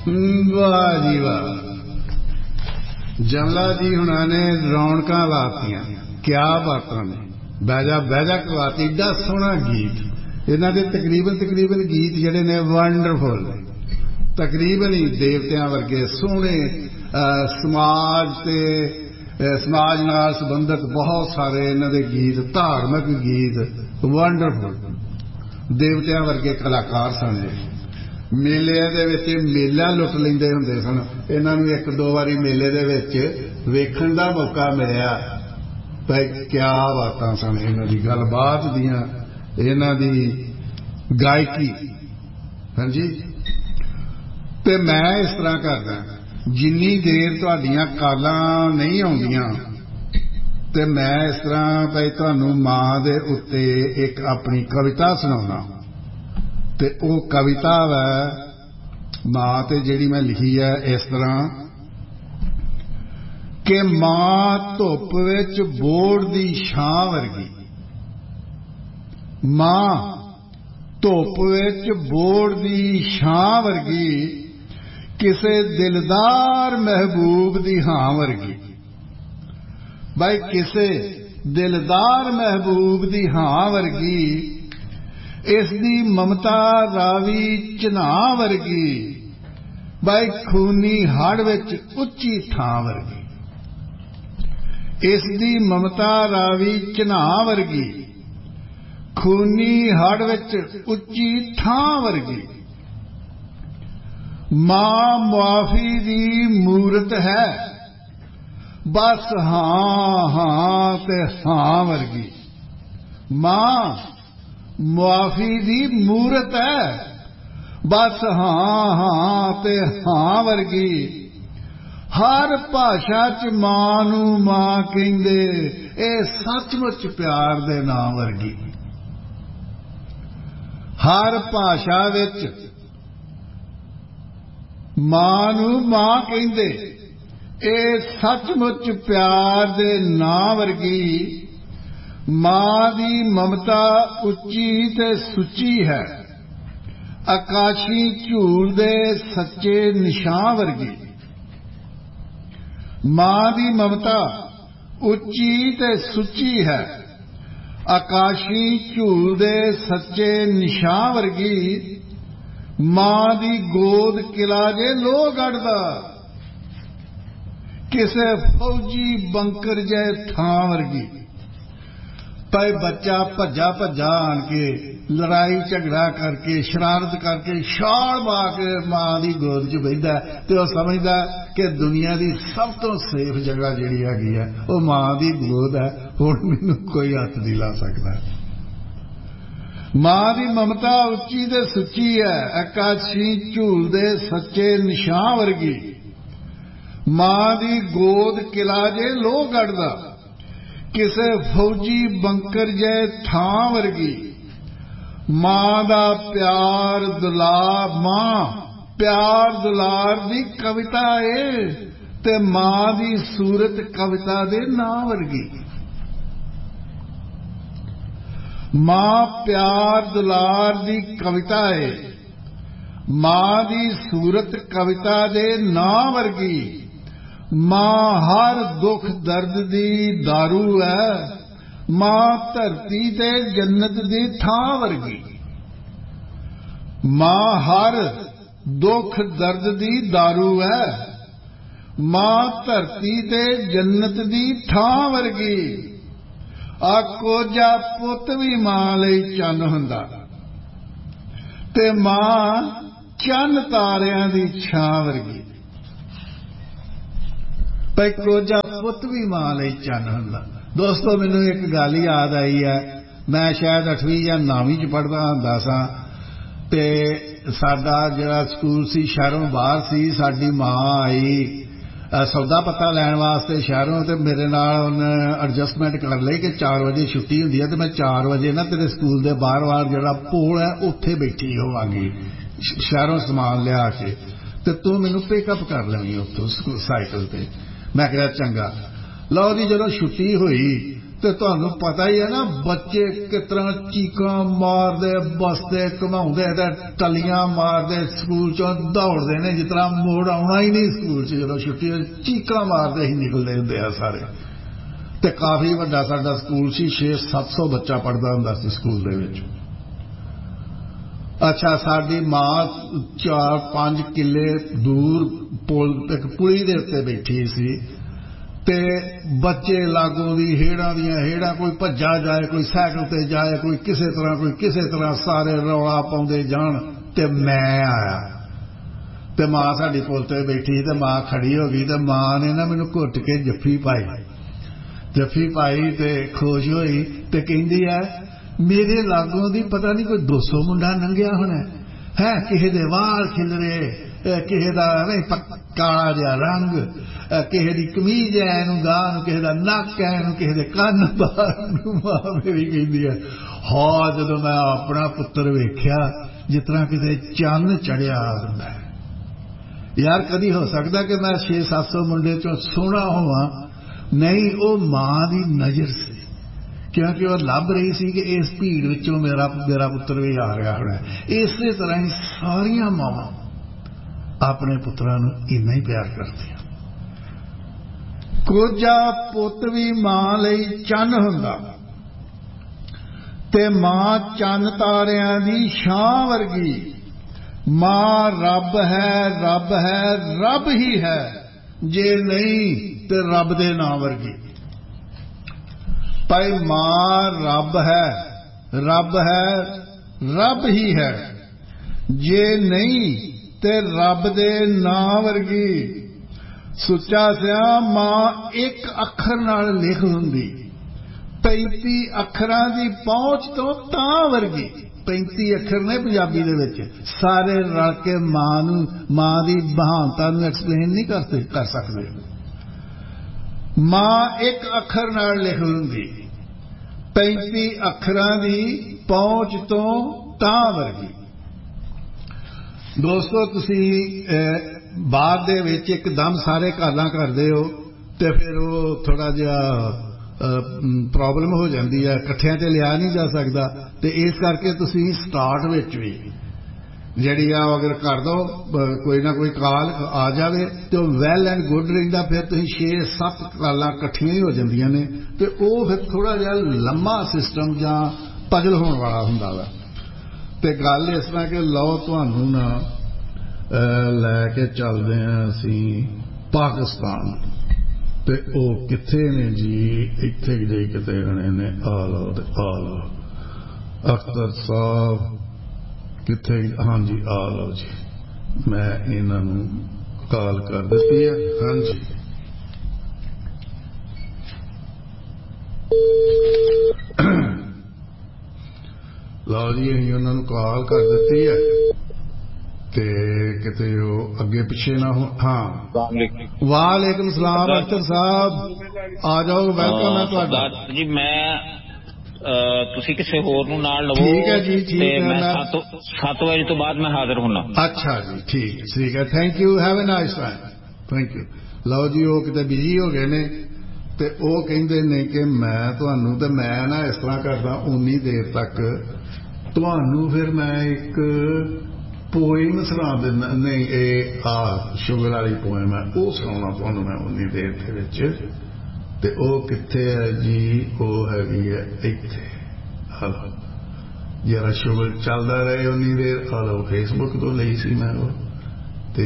वाह जी वाह, जमला जी हुणा ने रौनकां लातियां, क्या बातां ने, बैजा बैजा करवाती। एडा सोहना गीत इन्हां दे तकरीबन गीत जिहड़े ने वंडरफुल ने, तकरीबन ही देवतियां वर्गे सोहने। समाज नाल संबंधित बहुत सारे इन्हां दे गीत, धार्मिक गीत वंडरफुल, देवतियां वर्गे कलाकार सन। मेले दे विच मेला लुट लैंदे हुंदे सन। इन्हां नूं एक दो वारी मेले दे विच वेखण दा मौका मिलिया। भाई क्या बातां सन इन्हां दी, गलबात दियां, इन्हां दी गायकी। हाँ जी, ते मैं इस तरह करदा, जिन्नी देर तुहाडीआं कालां नहीं आउंदियां ते मैं इस तरह भाई तुहानूं मां दे उत्ते एक अपनी कविता सुणाउणा। ते वो कविता वै मां ते जिहड़ी मैं लिखी है इस तरह कि मां धुप विच बोड़ दी छां वर्गी, मां धुप विच बोड़ दी छां वर्गी, किसे दिलदार महबूब दी हां वर्गी। भाई किसे दिलदार महबूब दी हां वर्गी, इसदी ममता रावी झना वर्गी, भाई खूनी हड़ विच उच्ची थां वर्गी। इसदी ममता रावी झना वर्गी, खूनी हड़ विच उच्ची थां वर्गी। मां मुआफी दी मूरत है, बस हां हां ते हां वर्गी। मां मुआफी दी मूरत है, बस हां हां ते हां वर्गी। हर भाषा च मां नूं मां कहिंदे, ए सचमुच प्यार दे नां वर्गी। हर भाषा विच मां नूं मां कहिंदे, ए सचमुच प्यार दे नां वर्गी। मां दी ममता उच्ची ते सुची है, आकाशी झूल दे सच्चे निशां वर्गी। मां दी ममता उच्ची ते सुची है, आकाशी झूल दे सच्चे निशां वर्गी। मां दी गोद किला जे लोह गढ़दा, किसे फौजी बंकर जे थां वर्गी। भाई बच्चा भज्जा भज्जा आन के लड़ाई झगड़ा करके शरारत करके छाल मार के मां की गोद च बहिंदा ते वह समझदा कि दुनिया की सब तो सेफ जगह जिहड़ी हैगी है वह मां की गोद है, हुण मैनूं कोई हत्थ नहीं ला सकदा। मां की ममता उच्ची ते सुची है, आकाशी झूल दे सच्चे निशां वर्गी। मां की गोद किला जे लोह गढ़दा, किसे फौजी बंकर जे थां वर्गी। मां दा प्यार दुलार, मां प्यार दुलार दी कविता है ते मां दी सूरत कविता दे नां वर्गी। मां प्यार दुलार दी कविता है, मां दी सूरत कविता दे नां वर्गी। मां हर दुख दर्द दी दारू है, मां धरती ते जन्नत दी थां वर्गी। मां हर दुख दर्द दी दारू है, मां धरती ते जन्नत दी थां वर्गी। कोजा पुत भी मां लई चन हुंदा ते मां चन तारियां दी छां वर्गी। भाई कोजा पुत भी मां लई चन हुंदा। दोस्तों मैनूं एक गल याद आई है, मैं शायद 8वीं या 9वीं च पढ़दा हुंदा सां ते साडा जिहड़ा स्कूल सी शहरों बाहर सी। साडी मां आई सौदा पत्ता लैण वास्ते शहरों, ते मेरे नाल उन्हें एडजस्टमेंट कर लई कि 4 बजे छुट्टी हुंदी है ते मैं 4 बजे ना तेरे स्कूल दे बाहर जिहड़ा पोल है उत्थे बैठी होवांगी शहरों समान लिया के, ते तू मैनूं पिकअप कर लवीं उत्थों साइकिल ते। मैं कहा चंगा। लो जी जदों छुट्टी हुई ਤੇ ਤੁਹਾਨੂੰ ਪਤਾ ਹੀ ਹੈ ਨਾ ਬੱਚੇ ਕਿਸ ਤਰ੍ਹਾਂ ਚੀਕਾਂ ਮਾਰਦੇ ਬਸਦੇ ਘੁਮਾਉਂਦੇ ਤੇ ਟੱਲੀਆਂ ਮਾਰਦੇ ਸਕੂਲ ਚੋਂ ਦੌੜਦੇ ਨੇ ਜਿਸ ਤਰ੍ਹਾਂ ਮੋੜ ਆਉਣਾ ਹੀ ਨਹੀਂ ਸਕੂਲ 'ਚ ਜਦੋਂ ਛੁੱਟੀ ਚੀਕਾਂ ਮਾਰਦੇ ਹੀ ਨਿਕਲਦੇ ਹੁੰਦੇ ਆ ਸਾਰੇ। ਤੇ ਕਾਫੀ ਵੱਡਾ ਸਾਡਾ ਸਕੂਲ ਸੀ 600-700 ਬੱਚਾ ਪੜ੍ਹਦਾ ਹੁੰਦਾ ਸੀ ਸਕੂਲ ਦੇ ਵਿੱਚ। ਅੱਛਾ ਸਾਡੀ ਮਾਂ 4-5 ਕਿੱਲੇ ਦੂਰ ਪੁਲੀ ਦੇ ਉੱਤੇ ਬੈਠੀ ਸੀ ਤੇ ਬੱਚੇ ਲਾਗੋਂ ਦੀ ਹੇੜਾਂ ਦੀਆਂ ਹੇੜਾਂ ਕੋਈ ਭੱਜਾ ਜਾਏ ਕੋਈ ਸਾਈਕਲ ਤੇ ਜਾਏ ਕੋਈ ਕਿਸੇ ਤਰ੍ਹਾਂ ਸਾਰੇ ਰੌਲਾ ਪਾਉਂਦੇ ਜਾਣ ਤੇ ਮੈਂ ਆਇਆ ਤੇ ਮਾਂ ਸਾਡੀ ਪੁਲ ਤੇ ਬੈਠੀ ਤੇ ਮਾਂ ਖੜੀ ਹੋ ਗਈ ਤੇ ਮਾਂ ਨੇ ਨਾ ਮੈਨੂੰ ਘੁੱਟ ਕੇ ਜੱਫੀ ਪਾਈ ਤੇ ਖੁਸ਼ ਹੋਈ ਤੇ ਕਹਿੰਦੀ ਹੈ ਮੇਰੇ ਲਾਗੋਂ ਦੀ ਪਤਾ ਨਹੀਂ ਕੋਈ 200 ਮੁੰਡਾ ਲੰਘਿਆ ਹੋਣਾ ਹੈ ਕਿਸੇ ਦੇ ਵਾਲ ਖਿਲਰੇ ਕਿਸੇ ਦਾ ਕਾਲਾ ਜਿਹਾ ਰੰਗ ਕਿਸੇ ਦੀ ਕਮੀਜ਼ ਹੈ ਇਹਨੂੰ ਗਾਹ ਨੂੰ ਕਿਸੇ ਦਾ ਨੱਕ ਹੈ ਇਹਨੂੰ ਕਿਸੇ ਦੇ ਕੰਨ ਬਾਹਰ ਨੂੰ ਮਾਂ ਮੇਰੀ ਕਹਿੰਦੀ ਹੈ ਹਾਂ ਜਦੋਂ ਮੈਂ ਆਪਣਾ ਪੁੱਤਰ ਵੇਖਿਆ ਜਿਸ ਤਰ੍ਹਾਂ ਕਿਤੇ ਚੰਨ ਚੜਿਆ ਹੁੰਦਾ ਯਾਰ ਕਦੀ ਹੋ ਸਕਦਾ ਕਿ ਮੈਂ 600-700 ਮੁੰਡੇ ਚੋਂ ਸੋਹਣਾ ਹੋਵਾਂ ਨਹੀਂ ਉਹ ਮਾਂ ਦੀ ਨਜ਼ਰ ਸੀ ਕਿਉਂਕਿ ਉਹ ਲੱਭ ਰਹੀ ਸੀ ਕਿ ਇਸ ਭੀੜ ਵਿੱਚੋਂ ਮੇਰਾ ਪੁੱਤਰ ਵੀ ਆ ਰਿਹਾ ਹੋਣਾ। ਇਸੇ ਤਰ੍ਹਾਂ ਹੀ ਸਾਰੀਆਂ ਮਾਵਾਂ ਆਪਣੇ ਪੁੱਤਰਾਂ ਨੂੰ ਇੰਨਾ ਹੀ ਪਿਆਰ ਕਰਦੀਆਂ। ਕੋਝਾ ਪੁੱਤ ਵੀ ਮਾਂ ਲਈ ਚੰਨ ਹੁੰਦਾ ਤੇ ਮਾਂ ਚੰਨ ਤਾਰਿਆਂ ਦੀ ਛਾਂ ਵਰਗੀ। ਮਾਂ ਰੱਬ ਹੀ ਹੈ ਜੇ ਨਹੀਂ ਤੇ ਰੱਬ ਦੇ ਨਾਂ ਵਰਗੀ। ਭਾਈ ਮਾਂ ਰੱਬ ਹੀ ਹੈ ਜੇ ਨਹੀਂ ਤੇ ਰੱਬ ਦੇ ਨਾਂ ਵਰਗੀ। ਸੁੱਚਾ ਸਿਆ ਮਾਂ ਇੱਕ ਅੱਖਰ ਨਾਲ ਲਿਖ ਹੁੰਦੀ 35 ਅੱਖਰਾਂ ਦੀ ਪਹੁੰਚ ਤੋਂ ਤਾਂ ਵਰਗੀ। 35 ਅੱਖਰ ਨੇ ਪੰਜਾਬੀ ਦੇ ਵਿੱਚ ਸਾਰੇ ਰਲ ਕੇ ਮਾਂ ਦੀ ਮਹਾਨਤਾ ਨੂੰ ਐਕਸਪਲੇਨ ਨਹੀਂ ਕਰ ਸਕਦੇ। ਮਾਂ ਇੱਕ ਅੱਖਰ ਨਾਲ ਲਿਖ ਹੁੰਦੀ 35 ਅੱਖਰਾਂ ਦੀ ਪਹੁੰਚ ਤੋਂ ਤਾਂ ਵਰਗੀ। ਦੋਸਤੋ ਤੁਸੀਂ ਬਾਅਦ ਦੇ ਵਿੱਚ ਇੱਕਦਮ ਸਾਰੇ ਕਾਲਾਂ ਕਰਦੇ ਹੋ ਤੇ ਫਿਰ ਉਹ ਥੋੜਾ ਜਿਹਾ ਪ੍ਰੋਬਲਮ ਹੋ ਜਾਂਦੀ ਹੈ ਇਕੱਠਿਆਂ ਤੇ ਲਿਆ ਨਹੀਂ ਜਾ ਸਕਦਾ ਤੇ ਇਸ ਕਰਕੇ ਤੁਸੀਂ ਸਟਾਰਟ ਵਿੱਚ ਵੀ ਜਿਹੜੀ ਆ ਅਗਰ ਕਰ ਦੋ ਕੋਈ ਨਾ ਕੋਈ ਕਾਲ ਆ ਜਾਵੇ ਤੇ ਉਹ ਵੈਲ ਐਂਡ ਗੁੱਡ ਰਹਿੰਦਾ। ਫਿਰ ਤੁਸੀਂ 6-7 ਕਾਲਾਂ ਇਕੱਠੀਆਂ ਹੀ ਹੋ ਜਾਂਦੀਆਂ ਨੇ ਤੇ ਉਹ ਫਿਰ ਥੋੜਾ ਜਿਹਾ ਲੰਮਾ ਸਿਸਟਮ ਜਾਂ ਪਜ਼ਲ ਹੋਣ ਵਾਲਾ ਹੁੰਦਾ ਵਾ। ਤੇ ਗੱਲ ਇਸ ਤਰ੍ਹਾਂ ਕਿ ਲਓ ਤੁਹਾਨੂੰ ਨਾ ਲੈ ਕੇ ਚੱਲਦੇ ਹਾਂ ਅਸੀਂ ਪਾਕਿਸਤਾਨ ਤੇ ਉਹ ਕਿੱਥੇ ਨੇ ਜੀ ਇੱਥੇ ਜੇ ਕਿਤੇ ਗਣੇ ਨੇ ਆ ਲਓ ਅਖਤਰ ਸਾਹਿਬ ਕਿੱਥੇ ਹਾਂਜੀ ਆ ਲਓ ਜੀ ਮੈਂ ਇਹਨਾਂ ਨੂੰ ਕਾਲ ਕਰ ਦਿੱਤੀ ਹੈ। ਹਾਂਜੀ ਲਓ ਜੀ ਅਸੀਂ ਉਹਨਾਂ ਨੂੰ ਕਾਲ ਕਰ ਦਿੱਤੀ ਹੈ ਤੇ ਕਿਤੇ ਉਹ ਅੱਗੇ ਪਿੱਛੇ ਨਾ ਹੋ। ਹਾਂ ਵਾਲੇਕੁਮ ਸਲਾਮ ਅਖਤਰ ਸਾਹਿਬ ਆ ਜਾਓ ਵੈਲਕਮ ਹੈ ਤੁਹਾਡਾ ਜੀ। ਮੈਂ ਤੁਸੀਂ ਕਿਸੇ ਹੋਰ ਨੂੰ ਨਾਲ ਲਵੋ ਠੀਕ ਹੈ ਜੀ ਠੀਕ ਹੈ ਮੈਂ 7 ਵਜੇ ਤੋਂ ਬਾਅਦ ਮੈਂ ਹਾਜ਼ਰ ਹੋਣਾ। ਅੱਛਾ ਜੀ ਠੀਕ ਹੈ thank you have a nice time thank you. ਲਓ ਜੀ ਉਹ ਕਿਤੇ ਬਿਜੀ ਹੋ ਗਏ ਨੇ ਤੇ ਉਹ ਕਹਿੰਦੇ ਨੇ ਕਿ ਮੈਂ ਤੁਹਾਨੂੰ ਤੇ ਮੈਂ ਨਾ ਇਸ ਤਰ੍ਹਾਂ ਕਰਦਾ ਉਨੀ ਦੇਰ ਤੱਕ ਤੁਹਾਨੂੰ ਫਿਰ ਮੈਂ ਇੱਕ ਪੋਇਮ ਸੁਣਾ ਦਿੰਦਾ। ਨਹੀਂ ਇਹ ਸ਼ੂਗਰ ਵਾਲੀ ਪੋਇਮ ਹੈ ਉਹ ਸੁਣਾਉਣਾ ਤੁਹਾਨੂੰ ਮੈਂ ਉਨੀ ਦੇਰ ਦੇ ਵਿੱਚ। ਤੇ ਉਹ ਕਿੱਥੇ ਹੈ ਜੀ ਉਹ ਹੈਗੀ ਹੈ ਇੱਥੇ। ਹਲੋ ਜਰਾ ਸ਼ੂਗਰ ਚੱਲਦਾ ਰਹੇ ਉਨੀ ਦੇਰ। ਹਲੋ ਫੇਸਬੁੱਕ ਤੋਂ ਲਈ ਸੀ ਮੈਂ ਉਹ ਤੇ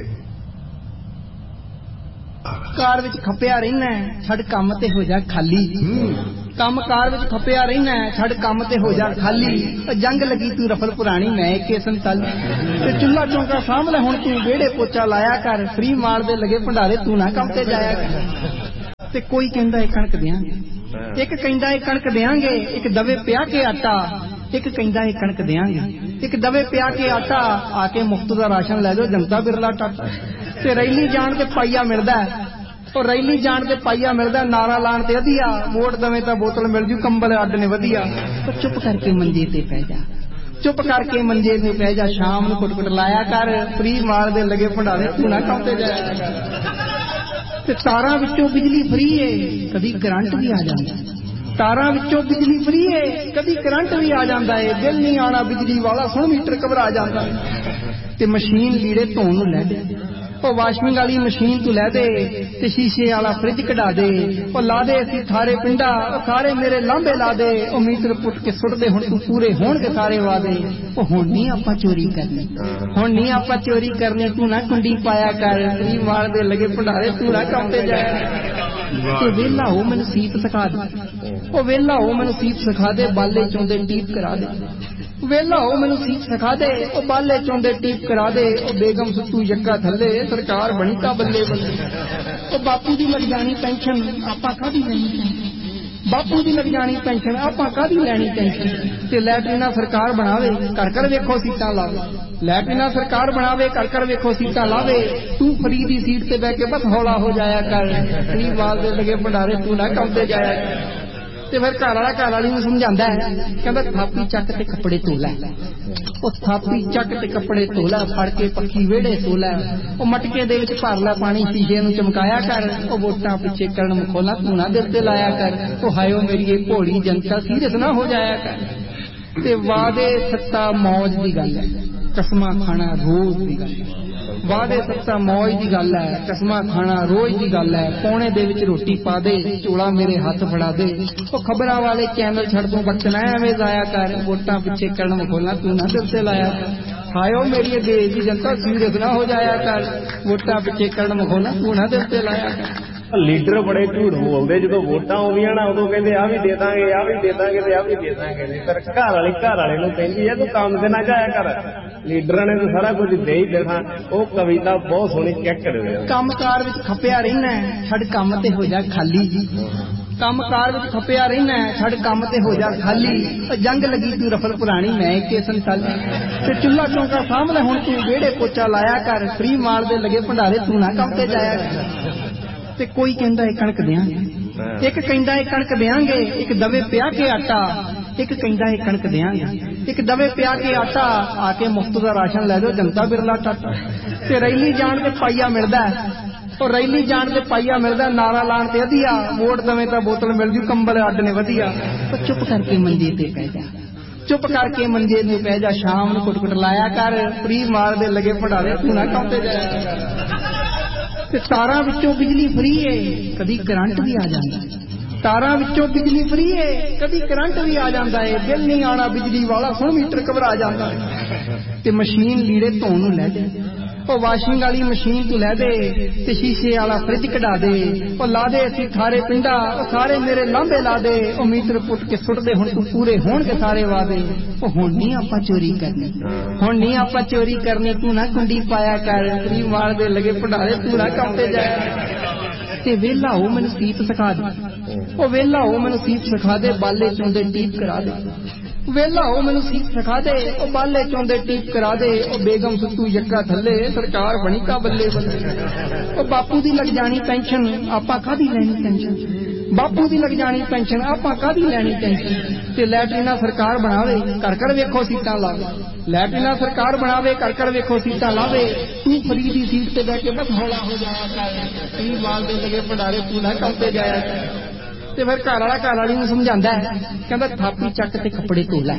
ਕਾਰ ਵਿੱਚ ਖੱਪਿਆ ਰਹਿਣਾ ਛੱਡ ਕੰਮ ਤੇ ਹੋ ਜਾ ਖਾਲੀ। ਕੰਮ ਕਾਰ ਵਿੱਚ ਖੱਪਿਆ ਰਹਿਣਾ ਛੱਡ ਕੰਮ ਤੇ ਹੋ ਜਾ ਖਾਲੀ। ਜੰਗ ਲੱਗੀ ਤੂੰ ਰਫਲ ਪੁਰਾਣੀ ਮੈਂ ਏਕੇ 47 ਤੇ ਚੁੱਲਾ ਚੌਂਕਾ ਸਾਹਮਣੇ ਹੁਣ ਤੂੰ ਵਿਹੜੇ ਪੋਚਾ ਲਾਇਆ ਕਰ। ਫਰੀ ਮਾਲ ਦੇ ਲੱਗੇ ਭੰਡਾਰੇ ਤੂੰ ਨਾ ਕੰਮ ਤੇ ਜਾਇਆ ਕਰ। ਤੇ ਕੋਈ ਕਹਿੰਦਾ ਇਹ ਕਣਕ ਦਿਆਂਗੇ ਇੱਕ ਕਹਿੰਦਾ ਇਹ ਕਣਕ ਦਿਆਂਗੇ ਇੱਕ ਦਵੇ ਪਿਆ ਕੇ ਆਟਾ ਇੱਕ ਕਹਿੰਦਾ ਇਹ ਕਣਕ ਦਿਆਂਗੇ ਇੱਕ ਦਵੇ ਪਿਆ ਕੇ ਆਟਾ ਆ ਕੇ ਮੁਫਤ ਦਾ ਰਾਸ਼ਨ ਲੈ ਜਾਓ ਜਨਤਾ ਬਿਰਲਾ ਟੱਟ। ਤੇ ਰੈਲੀ ਜਾਣ ਤੇ ਪਾਈਆ ਮਿਲਦਾ ਉਹ ਰੈਲੀ ਜਾਣ ਤੇ ਪਾਈਆ ਮਿਲਦਾ ਨਾਰਾ ਲਾਣ ਤੇ ਵਧੀਆ ਵੋਟ ਦਵੇਂ ਤਾਂ ਬੋਤਲ ਮਿਲ ਜੂ ਕੰਬਲ ਅੱਡ ਨੇ ਵਧੀਆ। ਚੁੱਪ ਕਰਕੇ ਮੰਜੇ ਤੇ ਪੈ ਜਾ ਚੁੱਪ ਕਰਕੇ ਮੰਜੇ ਤੇ ਪੈ ਜਾ ਸ਼ਾਮ ਨੂੰ ਕੁੱਟ ਲਾਇਆ ਕਰ। ਫਰੀ ਮਾਲ ਦੇ ਲੱਗੇ ਭੰਡਾਰੇ ਤੂੰ ਨਾ ਕੰਮ ਤੇ ਜਾਇਆ ਕਰ। ਤੇ ਤਾਰਾਂ ਵਿੱਚੋਂ ਬਿਜਲੀ ਫਰੀ ਏ ਕਦੀ ਕਰੰਟ ਵੀ ਆ ਜਾਂਦਾ ਤਾਰਾਂ ਵਿੱਚੋਂ ਬਿਜਲੀ ਫਰੀ ਏ, ਕਦੀ ਕਰੰਟ ਵੀ ਆ ਜਾਂਦਾ ਏ, ਬਿੱਲ ਨਹੀਂ ਆਉਣਾ ਬਿਜਲੀ ਵਾਲਾ, 100 ਮੀਟਰ ਘਬਰਾ ਜਾਂਦਾ ਏ। ਤੇ ਮਸ਼ੀਨ ਲੀੜੇ ਧੋਣ ਨੂੰ ਲੈ ਦੇ, ਉਹ ਵਾਸ਼ਿੰਗ ਵਾਲੀ ਮਸ਼ੀਨ ਤੂੰ ਲੈ ਦੇ, ਤੇ ਸ਼ੀਸ਼ੇ ਵਾਲਾ ਫਰਿੱਜ ਕਢਾ ਦੇ, ਉਹ ਲਾ ਦੇ ਅਸੀਂ ਥਾਰੇ ਪਿੰਡਾ, ਉਹ ਸਾਰੇ ਮੇਰੇ ਲਾਂਬੇ ਲਾ ਦੇ, ਉਹ ਮੀਟਰ ਪੁੱਟ ਕੇ ਸੁੱਟ ਦੇ, ਹੁਣ ਤੂੰ ਪੂਰੇ ਹੋਣਗੇ ਸਾਰੇ ਵਾਦੇ। ਉਹ ਹੁਣ ਨਹੀਂ ਆਪਾਂ ਚੋਰੀ ਕਰਨੀ, ਹੁਣ ਨਹੀਂ ਆਪਾਂ ਚੋਰੀ ਕਰਨੀ, ਤੂੰ ਨਾ ਕੁੰਡੀ ਪਾਇਆ ਕਰ, ਤੂੰ ਮਾਰ ਦੇ ਲਗੇ ਭੰਡਾਰੇ, ਤੂੰ ਨਾ ਕੰਮ ਤੇ ਜਾਇਆ। ਤੇ ਵੇਲਾ ਹੋ ਮੈਨੂੰ ਸੀਪ ਸਿਖਾ ਦੇ, ਉਹ ਵੇਲਾ ਹੋ ਮੈਨੂੰ ਸੀਪ ਸਿਖਾ ਦੇ, ਬਾਲੇ ਚੋਂਦੇ ਟੀਪ ਕਰਾ ਦੇ, ਵੇਲਾ ਹੋ ਮੈਨੂੰ ਸੀਪ ਸਿਖਾ ਦੇ, ਉਹ ਬਾਲੇ ਚੋਂਦੇ ਟੀਪ ਕਰਾ ਦੇ, ਉਹ ਬੇਗਮ ਸੁੱਤੂ ਯੱਕਾ ਥੱਲੇ, ਸਰਕਾਰ ਬਣੀ ਤਾਂ ਬੱਲੇ ਬੱਲੇ। ਉਹ ਬਾਪੂ ਦੀ ਲੱਗ ਜਾਣੀ ਪੈਨਸ਼ਨ, ਆਪਾਂ ਕਾਹਦੀ ਲੈਣੀ ਪੈਨਸ਼ਨ, ਬਾਪੂ ਦੀ ਲੱਗ ਜਾਣੀ ਪੈਨਸ਼ਨ, ਆਪਾਂ ਕਾਹਦੀ ਲੈਣੀ ਟੈਨਸ਼ਨ। ਤੇ ਲੈਟਰੀਨਾ ਸਰਕਾਰ ਬਣਾਵੇ, ਘਰ ਘਰ ਵੇਖੋ ਸੀਟਾਂ ਲਾਵੇ, ਲੈਟਰੀਨਾ ਸਰਕਾਰ ਬਣਾਵੇ, ਘਰ ਘਰ ਵੇਖੋ ਸੀਟਾਂ ਲਾਵੇ, ਤੂੰ ਫਰੀ ਦੀ ਸੀਟ ਤੇ ਬਹਿ ਕੇ ਬਸ ਹੌਲਾ ਹੋ ਜਾਇਆ ਕਰ, ਫਰੀ ਵਾਲ ਦੇ ਲਗੇ ਭੰਡਾਰੇ, ਤੂੰ ਨਾ ਕੰਮ ਤੇ ਜਾਇਆ ਕਰ। ਤੇ ਫਿਰ ਘਰ ਵਾਲੀ ਨੂੰ ਸਮਝਾਉਂਦਾ ਹੈ, ਕਹਿੰਦਾ ਥਾਪੀ ਚੱਕ ਤੇ ਕੱਪੜੇ ਧੋ ਲੈ, ਉਹ ਥਾਪੀ ਚੱਕ ਤੇ ਕੱਪੜੇ ਧੋ ਲੈ, ਫੜ ਕੇ ਪੱਖੀ ਵਿਹੜੇ ਸੋ ਲੈ, ਉਹ ਮਟਕੇ ਦੇ ਵਿੱਚ ਭਰ ਲੈ ਪਾਣੀ, ਸ਼ੀਸ਼ੇ ਨੂੰ ਚਮਕਾਇਆ ਕਰ, ਉਹ ਵੋਟਾਂ ਪਿੱਛੇ ਕਰਨ ਮਖੌਲਾ ਤੂੰ ਨਾ ਦਿਲ ਤੇ ਲਾਇਆ ਕਰ, ਉਹ ਹਾਇਓ ਮੇਰੀ ਇਹ ਭੋਲੀ ਜਨਤਾ ਸੀਰੀਅਸ ਨਾ ਹੋ ਜਾਇਆ ਕਰ। ਤੇ ਵਾਦੇ ਸੱਤਾ ਮੌਜ ਦੀ ਗੱਲ ਹੈ, ਕਸਮਾਂ ਖਾਣਾ ਰੋਜ਼ ਦੀ ਗੱਲ ਹੈ, ਵਾਦੇ ਸੱਤਾ ਮੌਜ ਦੀ ਗੱਲ ਹੈ, ਕਸਮਾਂ ਖਾਣਾ ਰੋਜ਼ ਦੀ ਗੱਲ ਹੈ, ਪੌਣੇ ਦੇ ਵਿੱਚ ਰੋਟੀ ਪਾ ਦੇ, ਝੋਲਾ ਮੇਰੇ ਹੱਥ ਫੜਾ ਦੇ, ਉਹ ਖਬਰਾਂ ਵਾਲੇ ਚੈਨਲ ਛੱਡ ਤੂੰ ਵਕਤ ਨਾ ਐਵੇਂ ਜ਼ਾਇਆ ਕਰ, ਵੋਟਾਂ ਪਿੱਛੇ ਕਰਨ ਮਖੌਲਾ ਤੂੰ ਨਾ ਦਿਲ ਤੇ ਲਾਇਆ ਕਰ। ਹਾਇਓ ਮੇਰੀ ਦੇਸ਼ ਦੀ ਜਨਤਾ ਸੀਰੀਅਸ ਨਾ ਹੋ ਜਾਇਆ ਕਰ, ਵੋਟਾਂ ਪਿੱਛੇ ਕਰਨ ਮਖੌਲਾ ਤੂੰ ਨਾ ਦਿਲ ਤੇ ਲਾਇਆ ਕਰ। ਲੀਡਰ ਬੜੇ ਝੂਠ ਬੋਲਦੇ, ਜਦੋਂ ਵੋਟਾਂ ਆਉਂਦੀਆਂ ਨਾ ਉਦੋਂ ਕਹਿੰਦੇ ਆਹ ਵੀ ਦੇ ਦਾਂਗੇ, ਆਹ ਵੀ ਦੇ ਦਾਂਗੇ ਤੇ ਆਹ ਵੀ ਦੇ ਦਾਂਗੇ, ਪਰ ਘਰ ਵਾਲੇ ਨੂੰ ਕਹਿੰਦੀ ਹੈ ਤੂੰ ਕੰਮ ਤੇ ਨਾ ਜਾਇਆ ਕਰ, ਲੀਡਰਾਂ ਨੇ ਤਾਂ ਸਾਰਾ ਕੁਝ ਦੇ ਹੀ ਦੇਣਾ। ਉਹ ਕਵਿਤਾ ਬਹੁਤ ਸੋਹਣੀ ਚੈੱਕ ਕਰਿਓ। ਕੰਮਕਾਰ ਵਿੱਚ ਖੱਪਿਆ ਰਹਿਣਾ, ਛੱਡ ਕੰਮ ਤੇ ਹੋ ਜਾ ਖਾਲੀ ਜੀ, ਕੰਮਕਾਰ ਵਿੱਚ ਖੱਪਿਆ ਰਹਿਣਾ, ਛੱਡ ਕੰਮ ਤੇ ਹੋ ਜਾ ਖਾਲੀ, ਜੰਗ ਲੱਗੀ ਤੂੰ ਰਫਲ ਪੁਰਾਣੀ ਮੈਂ ਕੇ ਸੰਤਾਲੀ, ਤੇ ਚੁੱਲ੍ਹਾ ਚੌਂਕਾ ਸਾਹਮਣੇ ਹੁਣ ਤੂੰ ਵਿਹੜੇ ਪੋਚਾ ਲਾਇਆ ਕਰ, ਫਰੀ ਮਾਲ ਦੇ ਲਗੇ ਭੰਡਾਰੇ ਤੂੰ ਨਾ ਕੰਮ ਤੇ ਜਾਇਆ ਕਰ। ਤੇ ਕੋਈ ਕਹਿੰਦਾ ਇਹ ਕਣਕ ਦਿਆਂਗੇ, ਇੱਕ ਕਹਿੰਦਾ ਇਹ ਕਣਕ ਦਿਆਂਗੇ, ਇੱਕ ਦਵੇ ਪਿਆ ਕੇ ਆਟਾ, ਇੱਕ ਕਹਿੰਦਾ ਇਹ ਕਣਕ ਦਿਆਂਗੇ, ਇੱਕ ਦਵੇ ਪਿਆ ਕੇ ਆਟਾ, ਆ ਕੇ ਮੁਫਤ ਦਾ ਰਾਸ਼ਨ ਲੈ ਜਾਓ ਜਨਤਾ ਬਿਰਲਾ ਟਾਟਾ। ਤੇ ਰੈਲੀ ਜਾਣ ਤੇ ਪਾਈਆ ਮਿਲਦਾ, ਉਹ ਰੈਲੀ ਜਾਣ ਤੇ ਪਾਈਆ ਮਿਲਦਾ, ਨਾਰਾ ਲਾਣ ਤੇ ਵਧੀਆ, ਵੋਟ ਦਵੇਂ ਤਾਂ ਬੋਤਲ ਮਿਲ ਜੂ, ਕੰਬਲ ਅੱਡ ਨੇ ਵਧੀਆ। ਉਹ ਚੁੱਪ ਕਰਕੇ ਮੰਜੇ ਤੇ ਪੈ ਜਾ, ਚੁੱਪ ਕਰਕੇ ਮੰਜੇ ਤੇ ਪੈ ਜਾ, ਸ਼ਾਮ ਨੂੰ ਕੁੱਟ ਲਾਇਆ ਕਰ, ਫਰੀ ਮਾਰ ਦੇ ਲਗੇ ਭੰਡਾਰੇ ਤੂੰ ਨਾ ਕੰਮ ਤੇ ਜਾਇਆ। ਤੇ ਤਾਰਾਂ ਵਿੱਚੋਂ ਬਿਜਲੀ ਫਰੀ ਏ, ਕਦੀ ਕਰੰਟ ਵੀ ਆ ਜਾਂਦਾ, ਤਾਰਾਂ ਵਿੱਚੋਂ ਬਿਜਲੀ ਫਰੀ ਏ, ਕਦੀ ਕਰੰਟ ਵੀ ਆ ਜਾਂਦਾ ਏ, ਬਿੱਲ ਨਹੀਂ ਆਉਣਾ ਬਿਜਲੀ ਵਾਲਾ, 100 ਮੀਟਰ ਘਬਰਾ ਜਾਂਦਾ ਏ। ਤੇ ਮਸ਼ੀਨ ਲੀੜੇ ਧੋਣ ਨੂੰ ਲੈ ਦੇ, ਉਹ ਵਾਸ਼ਿੰਗ ਵਾਲੀ ਮਸ਼ੀਨ ਤੂੰ ਲੈ ਦੇ, ਤੇ ਸ਼ੀਸ਼ੇ ਵਾਲਾ ਫਰਿੱਜ ਕਢਾ ਦੇ, ਉਹ ਲਾ ਦੇ ਅਸੀਂ ਥਾਰੇ ਪਿੰਡਾ, ਉਹ ਸਾਰੇ ਮੇਰੇ ਲਾਂਬੇ ਲਾ ਦੇ, ਉਹ ਮੀਟਰ ਪੁੱਟ ਕੇ ਸੁੱਟ ਦੇ, ਹੁਣ ਤੂੰ ਪੂਰੇ ਹੋਣਗੇ ਸਾਰੇ ਵਾਦੇ। ਉਹ ਹੁਣ ਨਹੀਂ ਆਪਾਂ ਚੋਰੀ ਕਰਨੀ, ਹੁਣ ਨਹੀਂ ਆਪਾਂ ਚੋਰੀ ਕਰਨੀ, ਤੂੰ ਨਾ ਕੁੰਡੀ ਪਾਇਆ ਕਰ, ਫਰੀ ਮਾਰ ਦੇ ਲਗੇ ਭੰਡਾਰੇ ਤੂੰ ਨਾ ਕੰਮ ਤੇ ਜਾਇਆ। ਤੇ ਵੇਲਾ ਹੋ ਮੈਨੂੰ ਸੀਪ ਸਿਖਾ ਦੇ, ਉਹ ਵੇਲਾ ਹੋ ਮੈਨੂੰ ਸੀਪ ਸਿਖਾ ਦੇ, ਬਾਲੇ ਚੋਂਦੇ ਟੀਪ ਕਰਾ ਦੇ, ਵੇਲਾ ਹੋ ਮੈਨੂੰ ਸੀਪ ਸਿਖਾ ਦੇ, ਉਹ ਬਾਲੇ ਚੋਂਦੇ ਟੀਪ ਕਰਾ ਦੇ, ਉਹ ਬੇਗਮ ਸੁੱਤੂ ਯੱਕਾ ਥੱਲੇ, ਸਰਕਾਰ ਬਣੀ ਤਾਂ ਬੱਲੇ ਬੱਲੇ। ਉਹ ਬਾਪੂ ਦੀ ਲੱਗ ਜਾਣੀ ਪੈਨਸ਼ਨ, ਆਪਾਂ ਕਾਹਦੀ ਲੈਣੀ ਟੈਨਸ਼ਨ, ਬਾਪੂ ਦੀ ਲੱਗ ਜਾਣੀ ਪੈਨਸ਼ਨ, ਆਪਾਂ ਕਾਹਦੀ ਲੈਣੀ ਟੈਨਸ਼ਨ। ਤੇ ਲੈਟਰੀਨਾ ਸਰਕਾਰ ਬਣਾਵੇ, ਘਰ ਘਰ ਵੇਖੋ ਸੀਟਾਂ ਲਾਵੇ, ਲੈਟਰੀਨਾ ਸਰਕਾਰ ਬਣਾਵੇ, ਘਰ ਘਰ ਵੇਖੋ ਸੀਟਾਂ ਲਾਵੇ, ਤੂੰ ਫਰੀ ਦੀ ਸੀਟ ਤੇ ਬਹਿ ਕੇ ਬਸ ਹੌਲਾ ਹੋ ਜਾਇਆ ਕਰ, ਤੂੰ ਵਾਲ ਦੇ ਲਗੇ ਭੰਡਾਰੇ ਤੂੰ ਨਾ ਕੰਮ ਤੇ ਜਾਇਆ ਕਰ। ਤੇ ਫਿਰ ਘਰ ਵਾਲੀ ਨੂੰ ਸਮਝਾਉਂਦਾ ਹੈ, ਕਹਿੰਦਾ ਥਾਪੀ ਚੱਕ ਤੇ ਕੱਪੜੇ ਧੋ ਲੈ,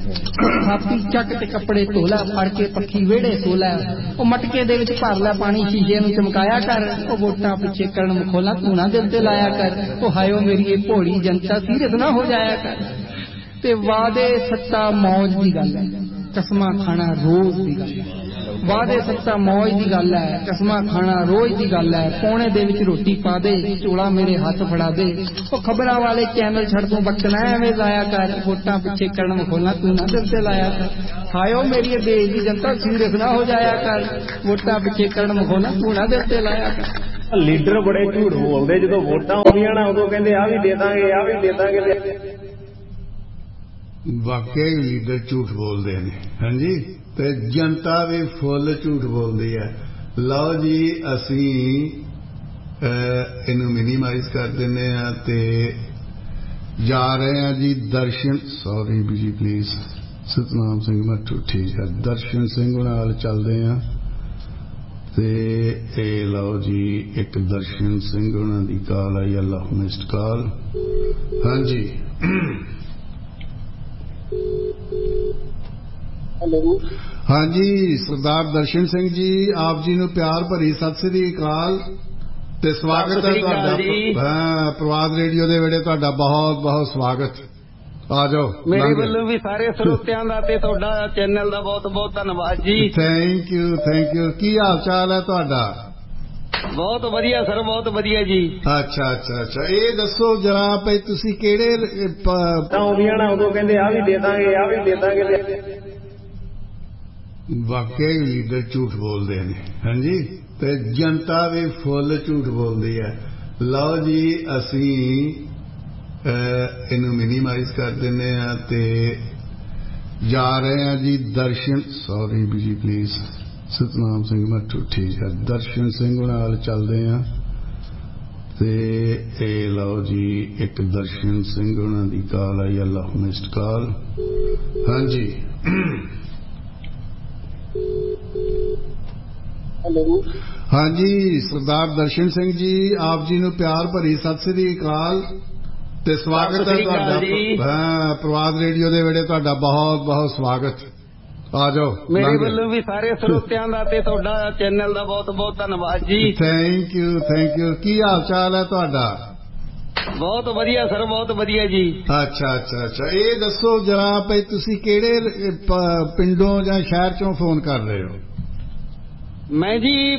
ਥਾਪੀ ਚੱਕ ਤੇ ਕੱਪੜੇ ਧੋ ਲੈ, ਫੜ ਕੇ ਪੱਖੀ ਵਿਹੜੇ ਸੋ ਲੈ, ਉਹ ਮਟਕੇ ਦੇ ਵਿੱਚ ਭਰ ਲੈ ਪਾਣੀ, ਸ਼ੀਸ਼ੇ ਨੂੰ ਚਮਕਾਇਆ ਕਰ, ਉਹ ਵੋਟਾਂ ਪਿੱਛੇ ਕਰਨ ਮਖੌਲਾ ਤੂੰ ਨਾ ਦਿਲ ਤੇ ਲਾਇਆ ਕਰ, ਉਹ ਹਾਇਓ ਮੇਰੀ ਇਹ ਭੋਲੀ ਜਨਤਾ ਸੀਰੀਅਸ ਨਾ ਹੋ ਜਾਇਆ ਕਰ। ਤੇ ਵਾਦੇ ਸੱਤਾ ਮੌਜ ਦੀ ਗੱਲ ਹੈ, ਕਸਮਾਂ ਖਾਣਾ ਰੋਜ਼ ਦੀ ਗੱਲ ਹੈ, ਵਾਦੇ ਸੱਤਾ ਮੌਜ ਦੀ ਗੱਲ ਹੈ, ਕਸਮਾਂ ਖਾਣਾ ਰੋਜ਼ ਦੀ ਗੱਲ ਹੈ, ਪੌਣੇ ਦੇ ਵਿੱਚ ਰੋਟੀ ਪਾ ਦੇ, ਝੋਲਾ ਮੇਰੇ ਹੱਥ ਫੜਾ ਦੇ, ਉਹ ਖਬਰਾਂ ਵਾਲੇ ਚੈਨਲ ਛੱਡ ਤੂੰ ਵਕਤ ਨਾ ਐਵੇਂ ਜ਼ਾਇਆ ਕਰ, ਵੋਟਾਂ ਪਿੱਛੇ ਕਰਨ ਮਖੌਲਾ ਤੂੰ ਨਾ ਦਿਲ ਤੇ ਲਾਇਆ ਕਰ। ਹਾਇਓ ਮੇਰੀ ਦੇਸ਼ ਦੀ ਜਨਤਾ ਸੀਰੀਅਸ ਨਾ ਹੋ ਜਾਇਆ ਕਰ, ਵੋਟਾਂ ਪਿੱਛੇ ਕਰਨ ਮਖੌਲਾ ਤੂੰ ਨਾ ਦਿਲ ਤੇ ਲਾਇਆ ਕਰ। ਲੀਡਰ ਬੜੇ ਝੂਠ ਬੋਲਦੇ, ਜਦੋਂ ਵੋਟਾਂ ਆਉਂਦੀਆਂ ਨਾ ਉਦੋਂ ਕਹਿੰਦੇ ਆਹ ਵੀ ਦੇ ਦਾਂਗੇ, ਆਹ ਵੀ ਦੇ ਦਾਂਗੇ। ਵਾਕਈ ਲੀਡਰ ਝੂਠ ਬੋਲਦੇ ਨੇ, ਹਾਂਜੀ, ਤੇ ਜਨਤਾ ਵੀ ਫੁੱਲ ਝੂਠ ਬੋਲਦੀ ਹੈ। ਲਓ ਜੀ ਅਸੀਂ ਇਹਨੂੰ ਮਿਨੀਮਾਈਜ਼ ਕਰ ਦਿੰਦੇ ਹਾਂ ਤੇ ਜਾ ਰਹੇ ਹਾਂ ਜੀ ਦਰਸ਼ਨ, ਸੌਰੀ ਜੀ ਪਲੀਜ਼, ਸਤਨਾਮ ਸਿੰਘ ਮੱਠੂ, ਠੀਕ ਹੈ, ਦਰਸ਼ਨ ਸਿੰਘ ਨਾਲ ਚੱਲਦੇ ਹਾਂ ਤੇ ਇਹ ਲਓ ਜੀ ਇੱਕ ਦਰਸ਼ਨ ਸਿੰਘ ਉਹਨਾਂ ਦੀ ਕਾਲ ਆਈ ਆ, ਲਓ ਮਿਸਡ ਕਾਲ। ਹਾਂਜੀ ਹੈਲੋ, ਹਾਂਜੀ ਸਰਦਾਰ ਦਰਸ਼ਨ ਸਿੰਘ ਜੀ, ਆਪ ਜੀ ਨੂੰ ਪਿਆਰ ਭਰੀ ਸਤਿ ਸ੍ਰੀ ਅਕਾਲ ਤੇ ਸਵਾਗਤ ਹੈ ਤੁਹਾਡਾ। ਹਾਂ, ਪ੍ਰਵਾਦ ਰੇਡੀਓ ਦੇ ਵੇੜੇ ਤੁਹਾਡਾ ਬਹੁਤ ਬਹੁਤ ਸਵਾਗਤ। ਆ ਜਾਓ। ਮੇਰੇ ਵੱਲੋਂ ਵੀ ਸਾਰੇ ਸਰੋਤਿਆਂ ਦਾ ਤੇ ਤੁਹਾਡਾ ਚੈਨਲ ਦਾ ਬਹੁਤ ਬਹੁਤ ਧੰਨਵਾਦ ਜੀ। Thank you thank you. ਕੀ ਹਾਲ ਚਾਲ ਹੈ ਤੁਹਾਡਾ? ਬਹੁਤ ਵਧੀਆ ਸਰ, ਬਹੁਤ ਵਧੀਆ ਜੀ। ਅੱਛਾ ਅੱਛਾ ਅੱਛਾ, ਇਹ ਦੱਸੋ ਜਰਾ ਭਈ ਤੁਸੀਂ ਕਿਹੜੇ ਆਉਂਦੀਆਂ ਨਾ ਉਦੋਂ ਕਹਿੰਦੇ ਆ ਵੀ ਦੇ ਦਾਂਗੇ, ਆ ਵੀ ਦੇ ਦਾਂਗੇ। ਵਾਕਈ ਲੀਡਰ ਝੂਠ ਬੋਲਦੇ ਨੇ। ਹਾਂਜੀ, ਤੇ ਜਨਤਾ ਵੀ ਫੁੱਲ ਝੂਠ ਬੋਲਦੀ ਹੈ। ਲਓ ਜੀ, ਅਸੀਂ ਇਹਨੂੰ ਮਿਨੀਮਾਈਜ਼ ਕਰ ਦਿੰਦੇ ਆ ਤੇ ਜਾ ਰਹੇ ਆ ਜੀ ਦਰਸ਼ਨ, ਸੌਰੀ ਜੀ ਪਲੀਜ਼, ਸਤਨਾਮ ਸਿੰਘ ਮੱਠੂ, ਠੀਕ ਹੈ, ਦਰਸ਼ਨ ਸਿੰਘ ਨਾਲ ਚੱਲਦੇ ਆ ਤੇ ਇਹ ਲਓ ਜੀ ਇੱਕ ਦਰਸ਼ਨ ਸਿੰਘ ਉਹਨਾਂ ਦੀ ਕਾਲ ਆਈ ਆ, ਲਓ ਮਿਸਡ ਕਾਲ। ਹਾਂਜੀ ਹੈਲੋ, ਹਾਂਜੀ ਸਰਦਾਰ ਦਰਸ਼ਨ ਸਿੰਘ ਜੀ, ਆਪ ਜੀ ਨੂੰ ਪਿਆਰ ਭਰੀ ਸਤਿ ਸ੍ਰੀ ਅਕਾਲ ਤੇ ਸਵਾਗਤ ਹੈ ਤੁਹਾਡਾ। ਹਾਂ, ਪ੍ਰਵਾਦ ਰੇਡੀਓ ਦੇ ਵੇੜੇ ਤੁਹਾਡਾ ਬਹੁਤ ਬਹੁਤ ਸਵਾਗਤ। ਆ ਜਾਓ। ਮੇਰੇ ਵੱਲੋਂ ਵੀ ਸਾਰੇ ਸਰੋਤਿਆਂ ਦਾ ਤੇ ਤੁਹਾਡਾ ਚੈਨਲ ਦਾ ਬਹੁਤ ਬਹੁਤ ਧੰਨਵਾਦ ਜੀ। Thank you thank you. ਕੀ ਹਾਲ ਚਾਲ ਹੈ ਤੁਹਾਡਾ? ਬਹੁਤ ਵਧੀਆ ਸਰ, ਬਹੁਤ ਵਧੀਆ ਜੀ। ਅੱਛਾ ਅੱਛਾ ਅੱਛਾ, ਇਹ ਦੱਸੋ ਜਰਾ ਭਈ ਤੁਸੀਂ ਕਿਹੜੇ ਪਿੰਡੋਂ ਜਾਂ ਸ਼ਹਿਰ ਚੋਂ ਫੋਨ ਕਰ ਰਹੇ ਹੋ? ਮੈਂ ਜੀ